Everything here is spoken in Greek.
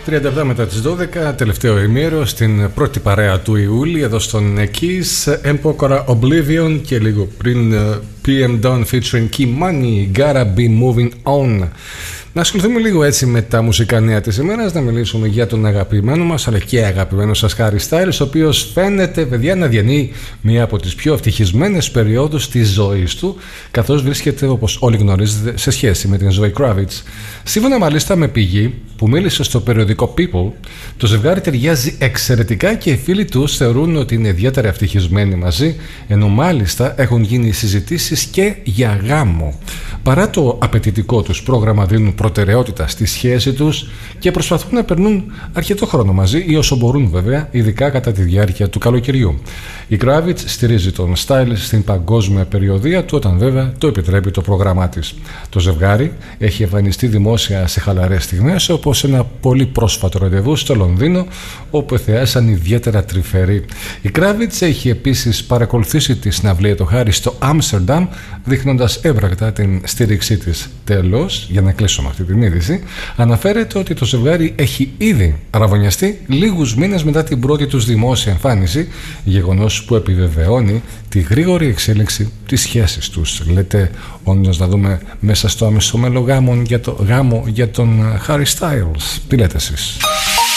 37 μετά τις 12, τελευταίο ημίρο στην πρώτη παρέα του Ιούλη εδώ στον Kiss, Empokora Oblivion και λίγο πριν PM Dawn featuring Key Money, Gotta Be Moving On. Να ασχοληθούμε λίγο έτσι με τα μουσικά νέα της ημέρας, να μιλήσουμε για τον αγαπημένο μας αλλά και αγαπημένο σας Harry Styles, ο οποίος φαίνεται, παιδιά, να διανύει μία από τις πιο ευτυχισμένες περιόδους της ζωής του, καθώς βρίσκεται, όπως όλοι γνωρίζετε, σε σχέση με την Zoe Kravitz. Σύμφωνα μάλιστα με πηγή που μίλησε στο περιοδικό People, το ζευγάρι ταιριάζει εξαιρετικά και οι φίλοι τους θεωρούν ότι είναι ιδιαίτερα ευτυχισμένοι μαζί, ενώ μάλιστα έχουν γίνει συζητήσεις και για γάμο. Παρά το απαιτητικό τους πρόγραμμα, δίνουν προτεραιότητα στη σχέση τους και προσπαθούν να περνούν αρκετό χρόνο μαζί ή όσο μπορούν, βέβαια, ειδικά κατά τη διάρκεια του καλοκαιριού. Η Kravitz στηρίζει τον Styles στην παγκόσμια περιοδεία του, όταν βέβαια το επιτρέπει το πρόγραμμά της. Το ζευγάρι έχει εμφανιστεί δημόσια σε χαλαρές στιγμές, όπως ένα πολύ πρόσφατο ραντεβού στο Λονδίνο, όπου εθεάσαν ιδιαίτερα τρυφεροί. Η Kravitz έχει επίσης παρακολουθήσει τη συναυλία του Harry στο Άμστερνταμ, δείχνοντας έμπρακτα την στήριξή της. Τέλος, για να κλείσουμε αυτή την είδηση, αναφέρεται ότι το ζευγάρι έχει ήδη αραβωνιαστεί λίγους μήνες μετά την πρώτη τους δημόσια εμφάνιση, γεγονός που επιβεβαιώνει τη γρήγορη εξέλιξη της σχέσης τους. Λέτε, όντως, να δούμε μέσα στο αμεσόμελο γάμο για τον Harry Styles. Τι λέτε εσείς?